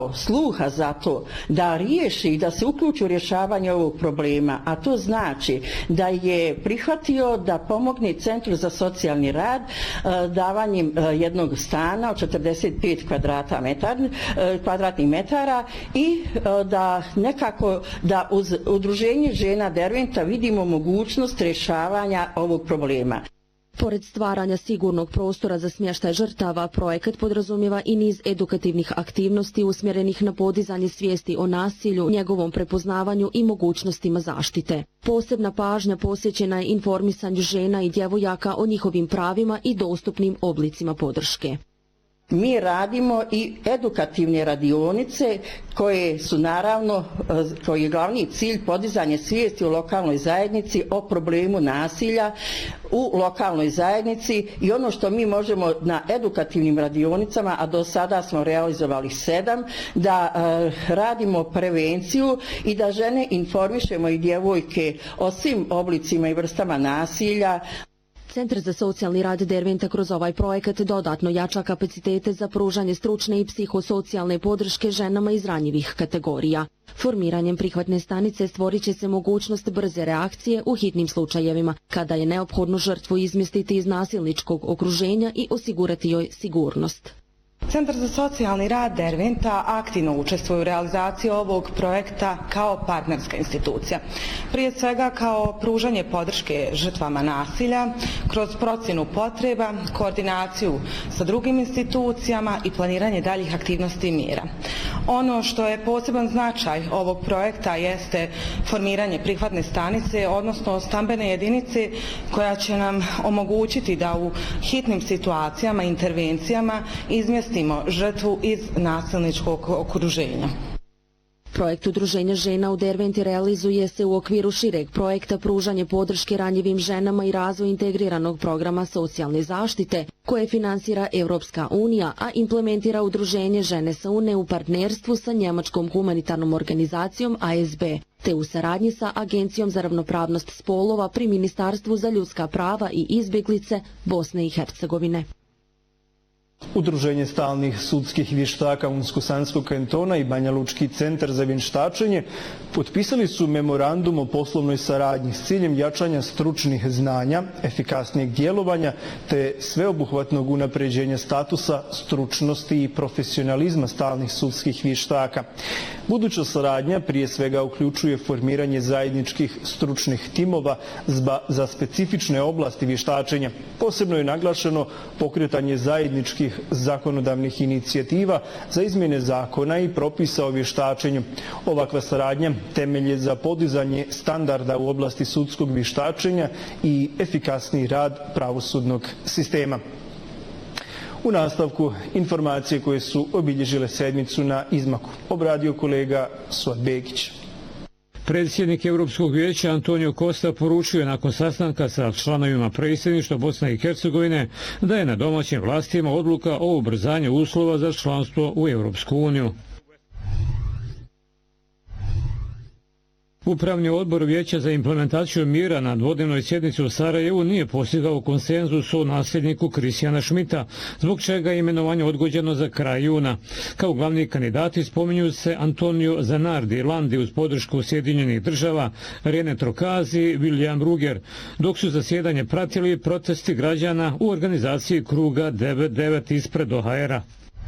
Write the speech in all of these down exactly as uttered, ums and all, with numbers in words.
sluha za to da riješi i da se uključi u rješavanje ovog problema, a to znači da je prihvatio da pomogne Centru za socijalni rad davanjem jednog stana od četrdeset pet kvadrata metar, kvadratnih metara i da nekako da uz udruženje žena Derventa vidimo mogućnost rješavanja ovog problema. Pored stvaranja sigurnog prostora za smještaj žrtava, projekat podrazumijeva i niz edukativnih aktivnosti usmjerenih na podizanje svijesti o nasilju, njegovom prepoznavanju i mogućnostima zaštite. Posebna pažnja posvećena je informisanju žena i djevojaka o njihovim pravima i dostupnim oblicima podrške. Mi radimo i edukativne radionice koje su naravno, koji je glavni cilj podizanje svijesti u lokalnoj zajednici o problemu nasilja u lokalnoj zajednici i ono što mi možemo na edukativnim radionicama, a do sada smo realizovali sedam, da e, radimo prevenciju i da žene informišemo i djevojke o svim oblicima i vrstama nasilja. Centar za socijalni rad Derventa kroz ovaj projekat dodatno jača kapacitete za pružanje stručne i psihosocijalne podrške ženama iz ranjivih kategorija. Formiranjem prihvatne stanice stvorit će se mogućnost brze reakcije u hitnim slučajevima, kada je neophodno žrtvu izmjestiti iz nasilničkog okruženja i osigurati joj sigurnost. Centar za socijalni rad Derventa aktivno učestvuje u realizaciji ovog projekta kao partnerska institucija. Prije svega kao pružanje podrške žrtvama nasilja, kroz procjenu potreba, koordinaciju sa drugim institucijama i planiranje daljih aktivnosti i mjera. Ono što je poseban značaj ovog projekta jeste formiranje prihvatne stanice, odnosno stambene jedinice koja će nam omogućiti da u hitnim situacijama, intervencijama izmjestimo žrtvu iz nasilničkog okruženja. Projekt Udruženja žena u Derventi realizuje se u okviru šireg projekta pružanje podrške ranjivim ženama i razvoj integriranog programa socijalne zaštite koje finansira Europska unija, a implementira Udruženje žene sa UNE u partnerstvu sa njemačkom humanitarnom organizacijom A S B, te u saradnji sa Agencijom za ravnopravnost spolova pri Ministarstvu za ljudska prava i izbjeglice Bosne i Hercegovine. Udruženje stalnih sudskih vještaka Unsko-Sanskog kantona i Banja Lučki centar za vještačenje potpisali su memorandum o poslovnoj saradnji s ciljem jačanja stručnih znanja, efikasnijeg djelovanja te sveobuhvatnog unapređenja statusa, stručnosti i profesionalizma stalnih sudskih vještaka. Buduća saradnja prije svega uključuje formiranje zajedničkih stručnih timova za specifične oblasti vještačenja. Posebno je naglašeno pokretanje zajedničkih zakonodavnih inicijativa za izmjene zakona i propisa o vještačenju. Ovakva saradnja temelj je za podizanje standarda u oblasti sudskog vještačenja i efikasniji rad pravosudnog sistema. U nastavku informacije koje su obilježile sedmicu na izmaku obradio kolega Suad Begić. Predsjednik Europskog vijeća Antonio Costa poručio nakon sastanka sa članovima predsjedništva Bosne i Hercegovine da je na domaćim vlastima odluka o ubrzanju uslova za članstvo u Europsku uniju. Upravni odbor Vijeća za implementaciju mira na dvodnevnoj sjednici u Sarajevu nije postigao konsenzus o nasljedniku Kristijana Šmita, zbog čega je imenovanje odgođeno za kraj juna. Kao glavni kandidati spominju se Antonio Zanardi Landi uz podršku Sjedinjenih država, Rene Trokazi i William Ruger, dok su zasjedanje pratili protesti građana u organizaciji kruga devet devet ispred O H R-a.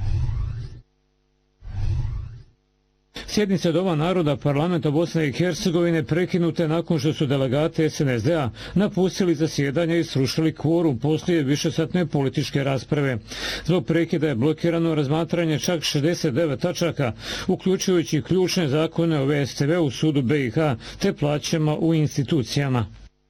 Sjednica Doma naroda parlamenta Bosne i Hercegovine prekinute nakon što su delegati S N S D-a napustili zasjedanje i srušili kvorum poslije višesatne političke rasprave. Zbog prekida je blokirano razmatranje čak šezdeset devet tačaka, uključujući ključne zakone o V S T V u sudu B i H te plaćama u institucijama.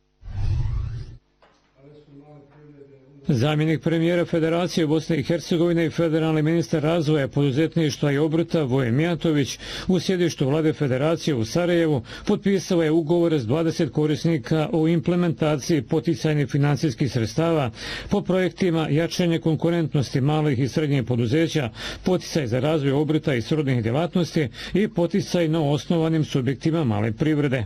Zamjenik premijera Federacije Bosne i Hercegovine i federalni ministar razvoja, poduzetništva i obrta Voje Mijatović u sjedištu vlade Federacije u Sarajevu potpisao je ugovore s dvadeset korisnika o implementaciji poticajnih financijskih sredstava po projektima jačanje konkurentnosti malih i srednjih poduzeća, poticaj za razvoj obrta i srodnih djelatnosti i poticaj na osnovanim subjektima male privrede.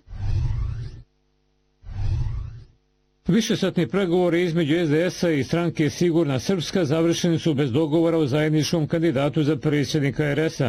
Višesatni pregovori između S D S-a i stranke Sigurna Srpska završeni su bez dogovora o zajedničkom kandidatu za predsjednika R S-a.